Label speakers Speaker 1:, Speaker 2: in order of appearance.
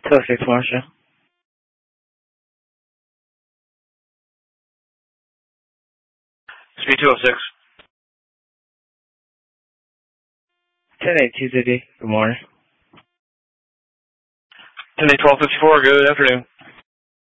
Speaker 1: 206 Marshall.
Speaker 2: Speed 206.
Speaker 1: 10-8 TZD. Good morning.
Speaker 2: 10-8 1254. Good afternoon.